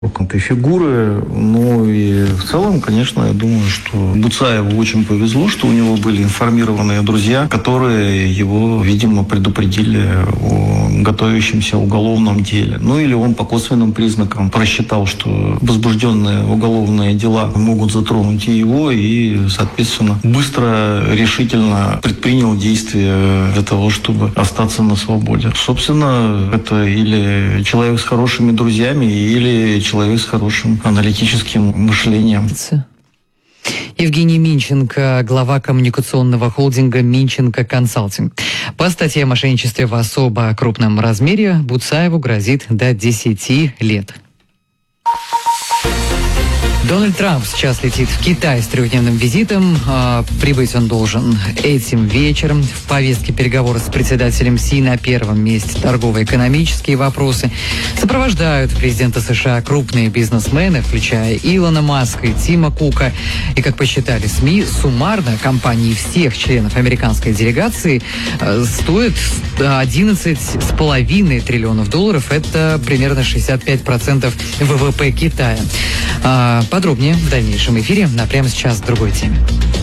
этой фигуры. Ну и в целом, конечно, я думаю, что Буцаеву очень повезло, что у него были информированные друзья, которые его, видимо, предупредили о готовящемся уголовном деле. Ну или он по косвенным признакам просчитал, что возбужденные уголовные дела могут затронуть и его, и, соответственно, быстро, решительно предпринял действия для того, чтобы остаться на свободе. Собственно, это или человек с хорошими друзьями, или человек с хорошим аналитическим мышлением. Евгений Минченко, глава коммуникационного холдинга «Минченко Консалтинг». По статье о мошенничестве в особо крупном размере Буцаеву грозит до 10 лет. Дональд Трамп сейчас летит в Китай с 3-дневным визитом. Прибыть он должен этим вечером. В повестке переговоры с председателем Си на первом месте торгово-экономические вопросы. Сопровождают президента США крупные бизнесмены, включая Илона Маска и Тима Кука. И, как посчитали СМИ, суммарно компании всех членов американской делегации стоят $11,5 триллионов. Это примерно 65% ВВП Китая. Подробнее в дальнейшем эфире, а прямо сейчас к другой теме.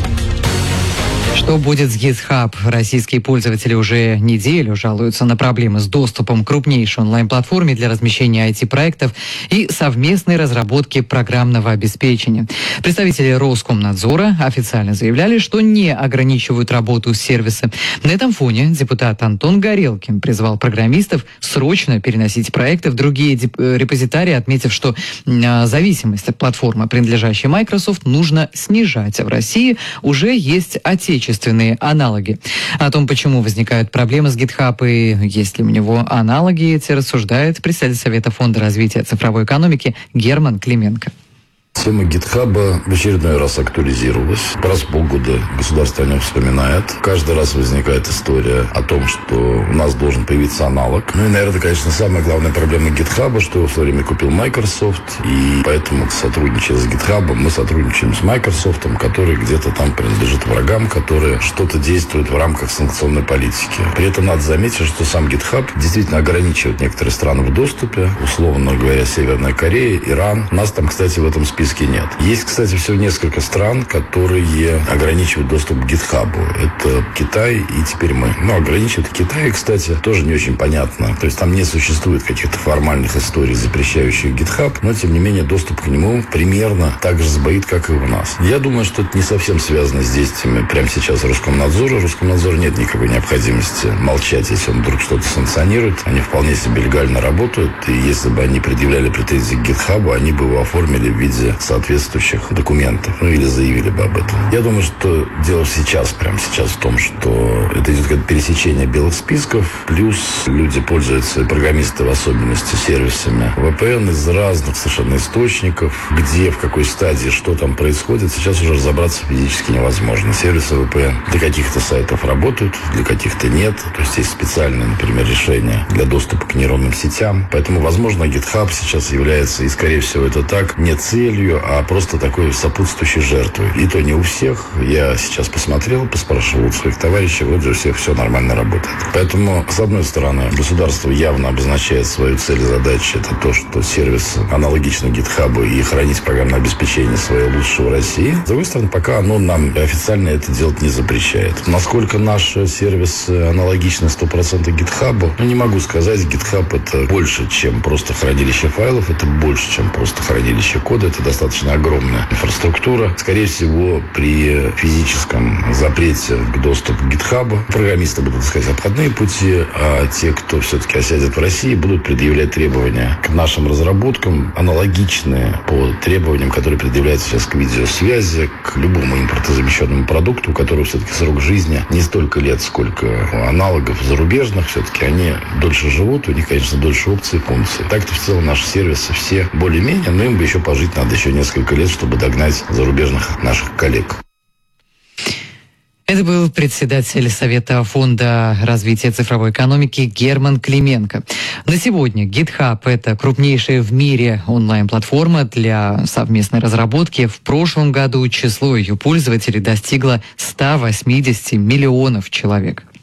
Что будет с GitHub? Российские пользователи уже неделю жалуются на проблемы с доступом к крупнейшей онлайн-платформе для размещения IT-проектов и совместной разработки программного обеспечения. Представители Роскомнадзора официально заявляли, что не ограничивают работу сервиса. На этом фоне депутат Антон Горелкин призвал программистов срочно переносить проекты в другие репозитарии, отметив, что зависимость от платформы, принадлежащей Microsoft, нужно снижать. А в России уже есть отечественные аналоги. О том, почему возникают проблемы с GitHub и есть ли у него аналоги, эти рассуждает председатель Совета Фонда развития цифровой экономики Герман Клименко. Тема GitHub в очередной раз актуализировалась. Раз в полгода государство о нем вспоминает. Каждый раз возникает история о том, что у нас должен появиться аналог. Ну и, наверное, конечно, самая главная проблема GitHub, что его в свое время купил Microsoft. И поэтому, сотрудничая с GitHub, мы сотрудничаем с Microsoft, который где-то там принадлежит врагам, которые что-то действуют в рамках санкционной политики. При этом надо заметить, что сам GitHub действительно ограничивает некоторые страны в доступе. Условно говоря, Северная Корея, Иран. Нас там, кстати, в этом списке нет. Есть, кстати, всего несколько стран, которые ограничивают доступ к GitHub. Это Китай и теперь мы. Но ограничивают Китай, кстати, тоже не очень понятно. То есть там не существует каких-то формальных историй, запрещающих GitHub, но, тем не менее, доступ к нему примерно так же сбоит, как и у нас. Я думаю, что это не совсем связано с действиями прямо сейчас Роскомнадзора. Роскомнадзор нет никакой необходимости молчать, если он вдруг что-то санкционирует. Они вполне себе легально работают. И если бы они предъявляли претензии к GitHub, они бы его оформили в виде соответствующих документов, ну или заявили бы об этом. Я думаю, что дело прямо сейчас в том, что это идет как пересечение белых списков, плюс люди пользуются, программисты в особенности, сервисами VPN из разных совершенно источников, где, в какой стадии, что там происходит, сейчас уже разобраться физически невозможно. Сервисы VPN для каких-то сайтов работают, для каких-то нет. То есть есть специальные, например, решения для доступа к нейронным сетям. Поэтому, возможно, GitHub сейчас является, и скорее всего это так, не целью, а просто такой сопутствующей жертвой. И то не у всех. Я сейчас посмотрел, поспрашивал у своих товарищей, вроде у всех все нормально работает. Поэтому, с одной стороны, государство явно обозначает свою цель и задачу. Это то, что сервис аналогичный GitHub и хранить программное обеспечение свое лучше в России. С другой стороны, пока оно нам официально это делать не запрещает. Насколько наш сервис аналогичны 100% GitHub, не могу сказать. GitHub это больше, чем просто хранилище файлов, это больше, чем просто хранилище кода. Это достаточно огромная инфраструктура. Скорее всего, при физическом запрете к доступу к GitHub программисты будут искать обходные пути, а те, кто все-таки осядет в России, будут предъявлять требования к нашим разработкам, аналогичные по требованиям, которые предъявляются сейчас к видеосвязи, к любому импортозамещенному продукту, у которого все-таки срок жизни не столько лет, сколько у аналогов зарубежных. Все-таки они дольше живут, у них, конечно, дольше опций и функций. Так-то в целом наши сервисы все более-менее, но им бы еще пожить надо еще несколько лет, чтобы догнать зарубежных наших коллег. Это был председатель Совета Фонда развития цифровой экономики Герман Клименко. На сегодня GitHub – это крупнейшая в мире онлайн-платформа для совместной разработки. В прошлом году число ее пользователей достигло 180 миллионов человек.